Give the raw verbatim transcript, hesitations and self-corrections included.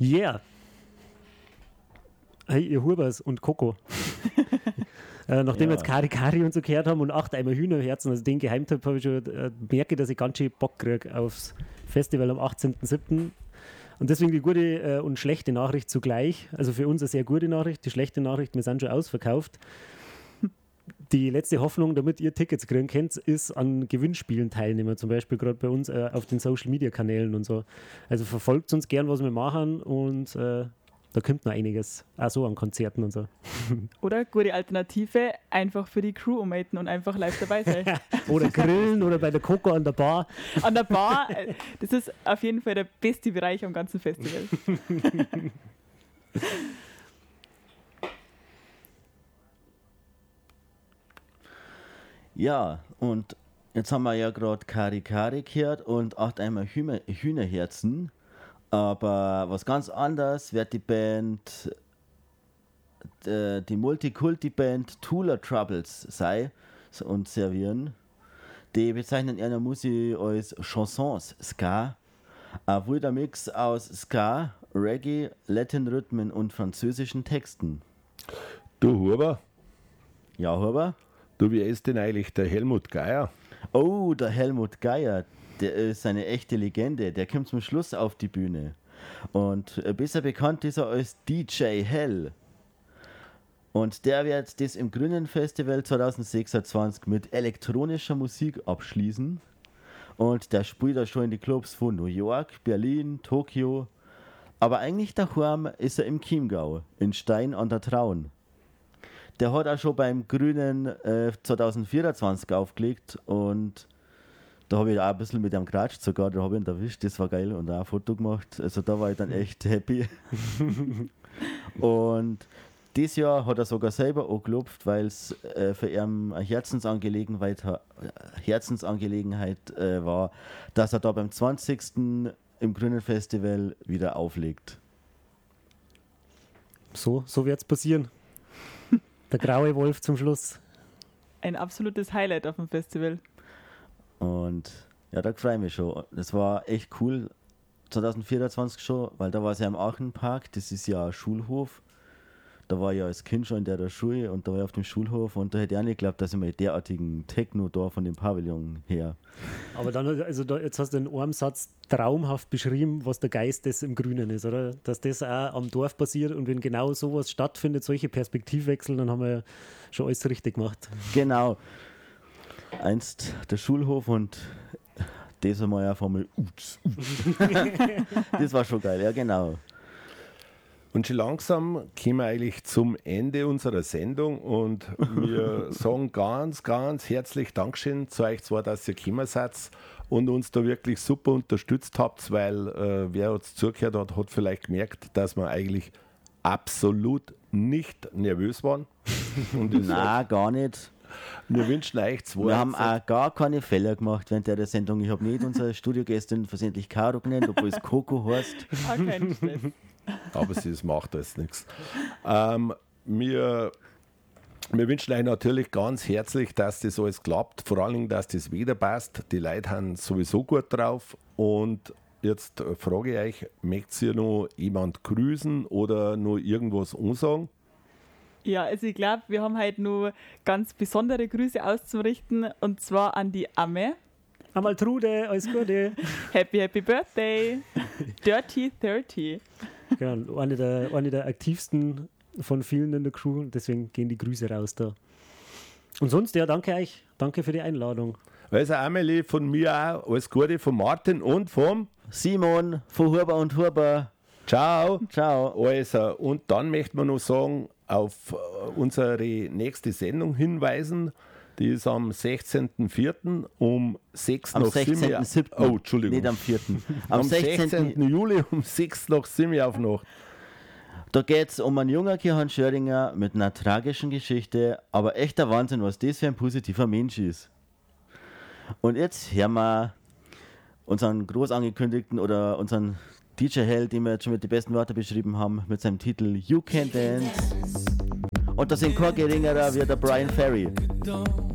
Yeah. Hey, ihr Hubers und Coco. äh, nachdem Ja. wir jetzt Kari Kari und so gehört haben und acht Eimer Hühnerherzen, also den Geheimtipp habe ich schon, äh, merke, dass ich ganz schön Bock kriege aufs Festival am achtzehnten siebten Und deswegen die gute äh, und schlechte Nachricht zugleich. Also für uns eine sehr gute Nachricht. Die schlechte Nachricht, wir sind schon ausverkauft. Die letzte Hoffnung, damit ihr Tickets kriegen könnt, ist an Gewinnspielen teilnehmen. Zum Beispiel gerade bei uns äh, auf den Social-Media-Kanälen und so. Also verfolgt uns gern, was wir machen und äh, da kommt noch einiges. Auch so an Konzerten und so. Oder gute Alternative, einfach für die Crew ummaten und einfach live dabei sein. Oder grillen oder bei der Coco an der Bar. An der Bar, äh, das ist auf jeden Fall der beste Bereich am ganzen Festival. Ja, und jetzt haben wir ja gerade Kari Kari gehört und acht Eimer Hühner, Hühnerherzen. Aber was ganz anderes wird die Band, äh, die Multikulti-Band Tula Troubles sei und servieren. Die bezeichnen ihre Musik als Chansons Ska. Ein wilder Mix aus Ska, Reggae, Latin-Rhythmen und französischen Texten. Du Huber, Ja, Huber? du, wie ist denn eigentlich der Helmut Geier? Oh, der Helmut Geier, der ist eine echte Legende. Der kommt zum Schluss auf die Bühne. Und äh, besser bekannt ist er als D J Hell. Und der wird das im Grünen Festival zwanzig sechsundzwanzig mit elektronischer Musik abschließen. Und der spielt da schon in die Clubs von New York, Berlin, Tokio. Aber eigentlich daheim ist er im Chiemgau, in Stein an der Traun. Der hat auch schon beim Grünen äh, zwanzig vierundzwanzig aufgelegt und da habe ich auch ein bisschen mit ihm geratscht sogar, da habe ich ihn erwischt, das war geil und auch ein Foto gemacht. Also da war ich dann echt happy. Und dieses Jahr hat er sogar selber angeklopft, weil es äh, für ihn eine Herzensangelegenheit, Herzensangelegenheit äh, war, dass er da beim zwanzigsten im Grünen Festival wieder auflegt. So, so wird es passieren. Der graue Wolf zum Schluss. Ein absolutes Highlight auf dem Festival. Und ja, da freue ich mich schon. Das war echt cool, zwanzig vierundzwanzig schon, weil da war es ja im Aachenpark, das ist ja ein Schulhof. Da war ich ja als Kind schon in der, der Schule und da war ich auf dem Schulhof und da hätte ich auch nicht geglaubt, dass ich mal derartigen Techno da von dem Pavillon her. Aber dann, also da, jetzt hast du in einem Satz traumhaft beschrieben, was der Geist des im Grünen ist, oder? Dass das auch am Dorf passiert und wenn genau sowas stattfindet, solche Perspektivwechsel, dann haben wir schon alles richtig gemacht. Genau. Einst der Schulhof und das einmal auf einmal. Ups, ups. Das war schon geil, ja genau. Und schon langsam kommen wir eigentlich zum Ende unserer Sendung und wir sagen ganz, ganz herzlich Dankeschön zu euch zwei, dass ihr gekommen seid und uns da wirklich super unterstützt habt, weil äh, wer uns zugehört hat, hat vielleicht gemerkt, dass wir eigentlich absolut nicht nervös waren. Und das Nein, gar nicht. wir wünschen euch zwei. Wir haben auch gar keine Fehler gemacht während der Sendung. Ich habe nicht unsere Studiogästin versehentlich Caro genannt, obwohl es Coco heißt. Auch kein Stress. Aber sie das macht alles nichts. Ähm, wir, wir wünschen euch natürlich ganz herzlich, dass das alles klappt. Vor allen Dingen, dass das wieder passt. Die Leute haben sowieso gut drauf. Und jetzt frage ich euch, möchtet ihr noch jemand grüßen oder noch irgendwas ansagen? Ja, also ich glaube, wir haben heute nur ganz besondere Grüße auszurichten und zwar an die Amme. Einmal Trude, alles Gute. Happy, happy Birthday. Dirty thirty. Genau, eine der, eine der aktivsten von vielen in der Crew, deswegen gehen die Grüße raus da. Und sonst, ja, danke euch. Danke für die Einladung. Also Amelie, von mir auch alles Gute, von Martin und vom Simon von Huber und Huber. Ciao. Ciao. Also, und dann möchte man noch sagen, auf unsere nächste Sendung hinweisen. Die ist am sechzehnten vierten um sechs Am nach sieben. sechzehnten siebten Oh, Entschuldigung. Nicht am vierten Am, Am sechzehnten sechzehnten Juli um sechs nach sieben auf Nacht. Da geht es um einen jungen Johann Schöringer mit einer tragischen Geschichte, aber echter Wahnsinn, was das für ein positiver Mensch ist. Und jetzt hören wir unseren groß angekündigten oder unseren D J-Held, den wir jetzt schon mit den besten Wörtern beschrieben haben, mit seinem Titel You Can Dance. Und das sind kein geringerer wie der Brian Ferry.